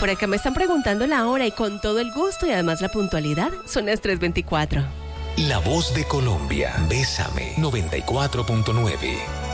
por acá me están preguntando la hora y con todo el gusto y además la puntualidad son las 3:24. La voz de Colombia. Bésame 94.9.